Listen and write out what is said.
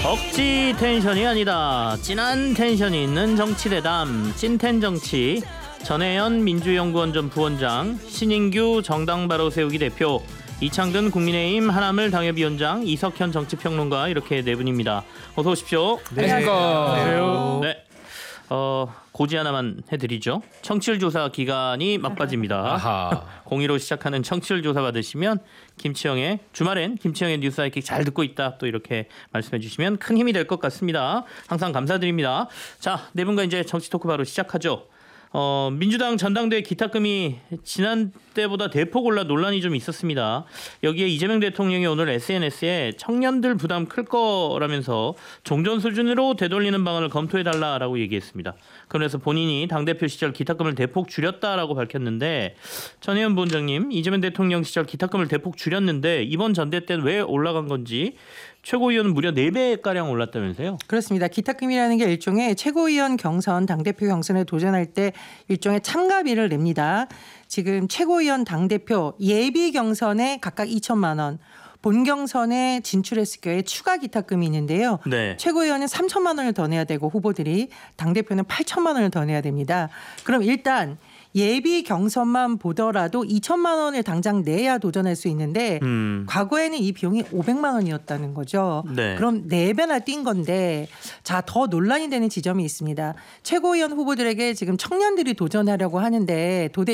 억지 텐션이 아니다. 진한 텐션이 있는 정치대담 찐텐정치. 전혜연 민주연구원 전 부원장, 신인규 정당 바로 세우기 대표, 이창든 국민의힘 하나물 당협위원장, 이석현 정치평론가, 이렇게 네 분입니다. 어서 오십시오. 네. 안녕하세요. 네. 고지 하나만 해드리죠. 청취율 조사 기간이 막바지입니다. 02로 시작하는 청취율 조사 받으시면 주말엔 김치영의 뉴스 하이킥 잘 듣고 있다, 또 이렇게 말씀해 주시면 큰 힘이 될 것 같습니다. 항상 감사드립니다. 자, 네 분과 이제 정치 토크 바로 시작하죠. 민주당 전당대회 기탁금이 지난 때보다 대폭 올라 논란이 좀 있었습니다. 여기에 이재명 대통령이 오늘 SNS에 청년들 부담 클 거라면서 종전 수준으로 되돌리는 방안을 검토해달라라고 얘기했습니다. 그래서 본인이 당대표 시절 기탁금을 대폭 줄였다라고 밝혔는데, 전혜연 부원장님, 이재명 대통령 시절 기탁금을 대폭 줄였는데 이번 전대 때는 왜 올라간 건지, 최고위원은 무려 4배가량 올랐다면서요? 그렇습니다. 기탁금이라는 게 일종의 최고위원 경선, 당대표 경선에 도전할 때 일종의 참가비를 냅니다. 지금 최고위원, 당대표 예비 경선에 각각 2천만 원, 본 경선에 진출했을 경우에 추가 기탁금이 있는데요. 네. 최고위원은 3천만 원을 더 내야 되고 후보들이, 당대표는 8천만 원을 더 내야 됩니다. 그럼 일단 예비 경선만 보더라도 2천만 원을 당장 내야 도전할 수 있는데 과거에는 이 비용이 500만 원이었다는 거죠. 네. 그럼 4배나 뛴 건데, 자, 더 논란이 되는 지점이 있습니다. 최고위원 후보들에게 지금 청년들이 도전하려고 하는데 도대